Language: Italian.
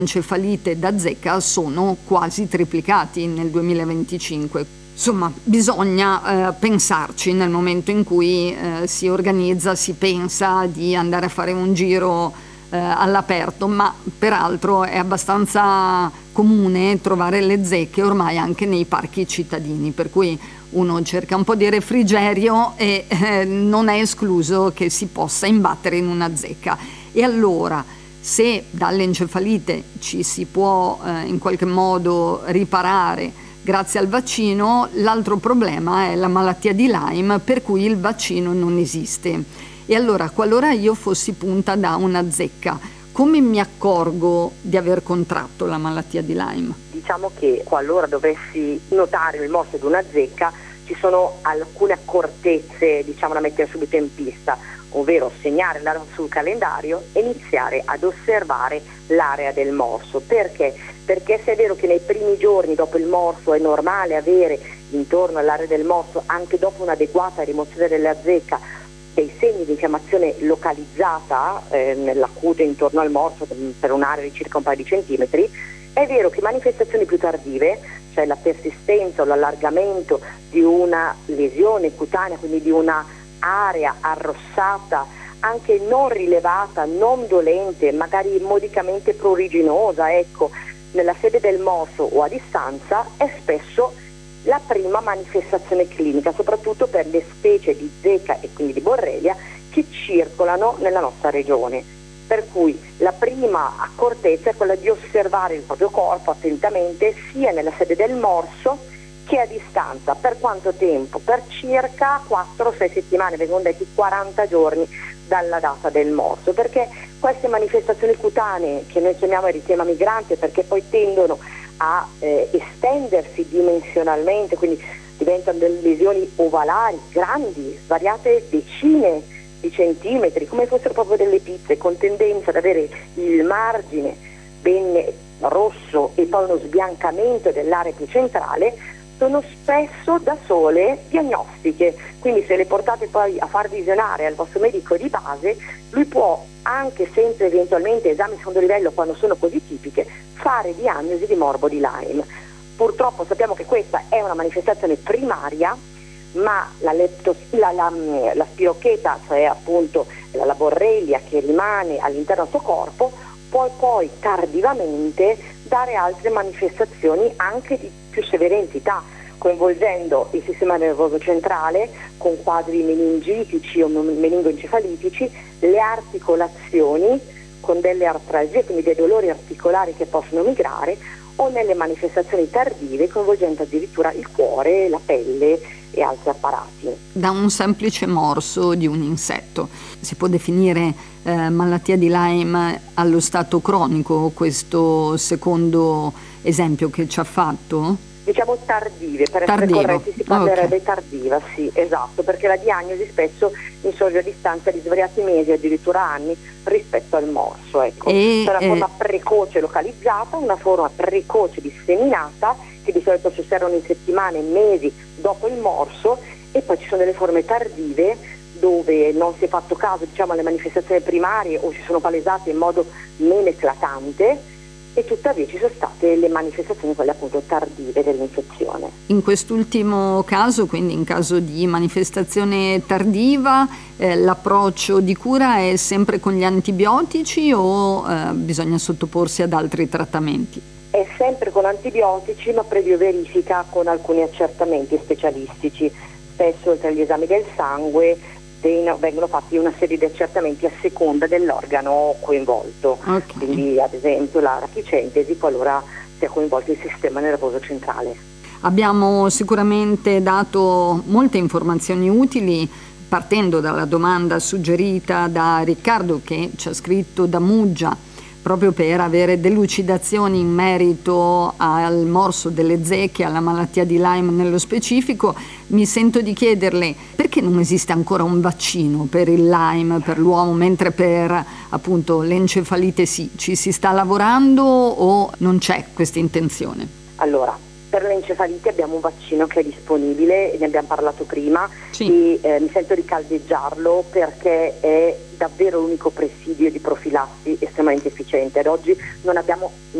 encefalite da zecca sono quasi triplicati nel 2025. Insomma, bisogna pensarci nel momento in cui si organizza, si pensa di andare a fare un giro all'aperto, ma peraltro è abbastanza comune trovare le zecche ormai anche nei parchi cittadini, per cui uno cerca un po' di refrigerio e non è escluso che si possa imbattere in una zecca. E allora, se dall'encefalite ci si può in qualche modo riparare grazie al vaccino, l'altro problema è la malattia di Lyme, per cui il vaccino non esiste. E allora, qualora io fossi punta da una zecca, come mi accorgo di aver contratto la malattia di Lyme? Diciamo che qualora dovessi notare il morso di una zecca, ci sono alcune accortezze, da mettere subito in pista, ovvero segnarla sul calendario e iniziare ad osservare l'area del morso. Perché? Perché se è vero che nei primi giorni dopo il morso è normale avere intorno all'area del morso, anche dopo un'adeguata rimozione della zecca, dei segni di infiammazione localizzata nella cute intorno al morso per un'area di circa un paio di centimetri, è vero che manifestazioni più tardive, cioè la persistenza o l'allargamento di una lesione cutanea, quindi di una area arrossata, anche non rilevata, non dolente, magari modicamente pruriginosa, nella sede del morso o a distanza, è spesso la prima manifestazione clinica, soprattutto per le specie di zecca e quindi di borrelia che circolano nella nostra regione. Per cui la prima accortezza è quella di osservare il proprio corpo attentamente, sia nella sede del morso che a distanza. Per quanto tempo? Per circa 4-6 settimane, vengono detti 40 giorni dalla data del morso, perché queste manifestazioni cutanee, che noi chiamiamo eritema migrante, perché poi tendono a estendersi dimensionalmente, quindi diventano delle lesioni ovalari, grandi, svariate decine di centimetri, come fossero proprio delle pizze, con tendenza ad avere il margine ben rosso e poi uno sbiancamento dell'area più centrale, sono spesso da sole diagnostiche. Quindi se le portate poi a far visionare al vostro medico di base, lui può, anche senza eventualmente esami di secondo livello quando sono così tipiche, fare diagnosi di morbo di Lyme. Purtroppo sappiamo che questa è una manifestazione primaria, ma la spirocheta, cioè appunto la borrelia che rimane all'interno del suo corpo, può poi tardivamente dare altre manifestazioni anche di più severa entità, coinvolgendo il sistema nervoso centrale con quadri meningitici o meningoencefalitici, le articolazioni con delle artralgie, quindi dei dolori articolari che possono migrare, o nelle manifestazioni tardive coinvolgendo addirittura il cuore, la pelle e altri apparati. Da un semplice morso di un insetto si può definire malattia di Lyme allo stato cronico, questo secondo esempio che ci ha fatto? Diciamo tardive, per essere corretti si parlerebbe tardiva, sì, esatto, perché la diagnosi spesso insorge a distanza di svariati mesi, addirittura anni, rispetto al morso. C'è una forma precoce localizzata, una forma precoce disseminata, che di solito si osservano in settimane, mesi dopo il morso, e poi ci sono delle forme tardive dove non si è fatto caso alle manifestazioni primarie o si sono palesate in modo meno eclatante, e tuttavia ci sono state le manifestazioni quelle appunto tardive dell'infezione. In quest'ultimo caso, quindi in caso di manifestazione tardiva, l'approccio di cura è sempre con gli antibiotici o bisogna sottoporsi ad altri trattamenti? È sempre con antibiotici, ma previo verifica con alcuni accertamenti specialistici. Spesso oltre agli esami del sangue vengono fatti una serie di accertamenti a seconda dell'organo coinvolto. Okay. Quindi ad esempio la rachicentesi qualora sia coinvolto il sistema nervoso centrale. Abbiamo sicuramente dato molte informazioni utili, partendo dalla domanda suggerita da Riccardo, che ci ha scritto da Muggia, proprio per avere delucidazioni in merito al morso delle zecche, alla malattia di Lyme nello specifico. Mi sento di chiederle perché non esiste ancora un vaccino per il Lyme, per l'uomo, mentre per appunto l'encefalite sì. Ci si sta lavorando o non c'è questa intenzione? Allora, per l'encefalite abbiamo un vaccino che è disponibile, ne abbiamo parlato prima, Sì. e mi sento di caldeggiarlo perché è davvero l'unico presidio di profilassi estremamente efficiente. Ad oggi non abbiamo